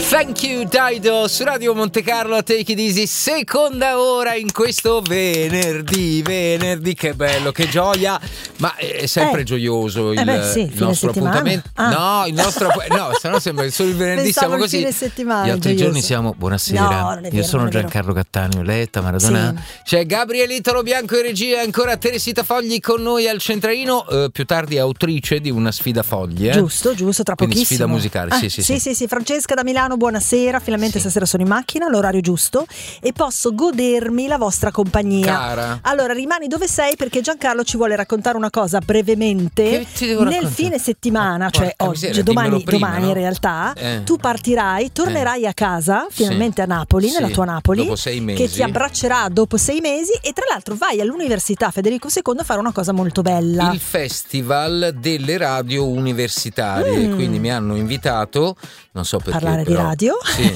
Thank you Dido su Radio Monte Carlo, Take It Easy, seconda ora in questo venerdì, che bello, che gioia, ma è sempre gioioso il nostro appuntamento. No, il nostro se no sembra che solo il venerdì siamo così. Fine settimana, gli altri gioioso. Giorni siamo buonasera. Io sono Giancarlo Cattaneo, Letta Maradona. Sì. C'è Gabrielito Lo Bianco in regia, ancora Teresita Fogli con noi al centralino, più tardi autrice di una sfida fogli, Giusto, tra quindi pochissimo. Sfida musicale, sì. Francesca da Milano, buonasera, finalmente stasera sono in macchina, all'orario giusto e posso godermi la vostra compagnia. Cara. Allora rimani dove sei, perché Giancarlo ci vuole raccontare una cosa brevemente nel fine settimana, cioè oggi, domani no? in realtà tu partirai, tornerai a casa finalmente a Napoli, nella tua Napoli, dopo 6 mesi, che ti abbraccerà dopo 6 mesi, e tra l'altro vai all'Università Federico II a fare una cosa molto bella, il Festival delle radio universitarie. Quindi mi hanno invitato, non so perché, parlare di radio.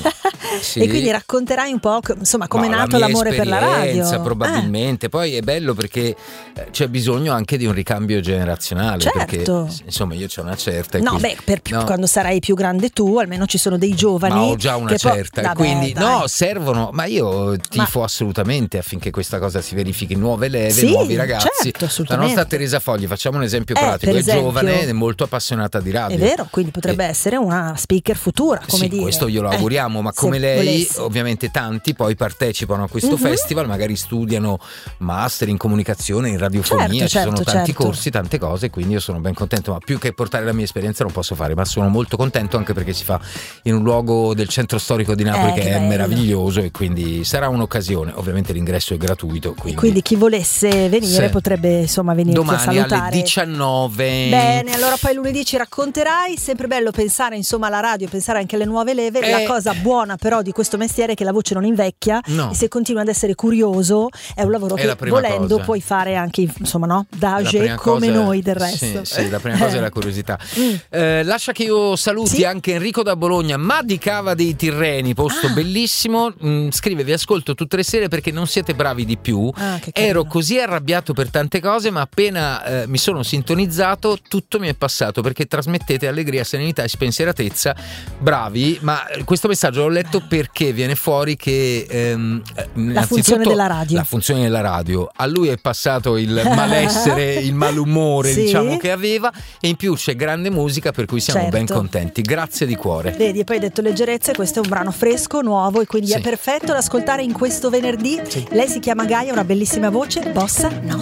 Sì. E quindi racconterai un po' insomma come è nato l'amore per la radio, probabilmente. Poi è bello perché c'è bisogno anche di un ricambio generazionale, certo. Perché insomma io c'ho una certa quando sarai più grande tu almeno ci sono dei giovani, ma ho già una certa, quindi servono, ma io tifo assolutamente affinché questa cosa si verifichi, nuove leve, nuovi ragazzi. Certo, la nostra Teresa Fogli, facciamo un esempio pratico, è giovane ed è molto appassionata di radio, è vero, quindi potrebbe essere una speaker futura, come dire. Questo glielo auguriamo, ma come lei ovviamente tanti poi partecipano a questo festival, magari studiano master in comunicazione, in radiofonia, ci sono tanti corsi, tante cose, quindi io sono ben contento, ma più che portare la mia esperienza non posso fare, ma sono molto contento anche perché si fa in un luogo del centro storico di Napoli che è meraviglioso, e quindi sarà un'occasione. Ovviamente l'ingresso è gratuito, quindi chi volesse venire potrebbe insomma venirti domani a salutare alle 19. Bene, allora poi lunedì ci racconterai. Sempre bello pensare insomma alla radio, pensare anche alle nuove leve. La cosa buona però di questo mestiere è che la voce non invecchia, e se continui ad essere curioso è un lavoro che volendo puoi fare anche insomma d'age come noi del resto. Sì, la prima cosa è la curiosità. Lascia che io saluti anche Enrico da Bologna, ma di Cava dei Tirreni, posto bellissimo. Scrive: vi ascolto tutte le sere perché non siete bravi di più. Ero così arrabbiato per tante cose, ma appena mi sono sintonizzato tutto mi è passato, perché trasmettete allegria, serenità e spensieratezza. Bravi, ma questo messaggio l'ho letto perché viene fuori che la funzione della radio a lui è passato il malessere, il malumore diciamo che aveva, e in più c'è grande musica, per cui siamo ben contenti. Grazie di cuore. Vedi, e poi hai detto leggerezza, e questo è un brano fresco, nuovo, e quindi è perfetto da ascoltare in questo venerdì. Lei si chiama Gaia, una bellissima voce, bossa nova.